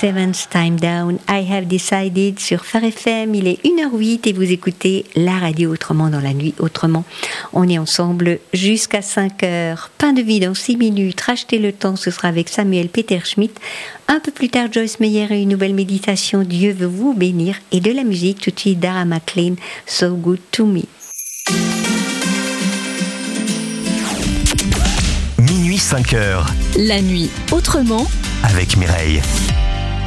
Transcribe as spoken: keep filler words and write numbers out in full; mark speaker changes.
Speaker 1: Seventh Time Down, I Have Decided sur Phare F M. Il est une heure huit et vous écoutez la radio Autrement dans la nuit. Autrement, on est ensemble jusqu'à cinq heures. Pain de vie dans six minutes. Racheter le temps, ce sera avec Samuel Peter Schmidt. Un peu plus tard, Joyce Meyer et une nouvelle méditation. Dieu veut vous bénir. Et de la musique, tout de suite, Dara McLean, So Good to Me.
Speaker 2: Minuit cinq heures.
Speaker 3: La nuit autrement
Speaker 2: avec Mireille.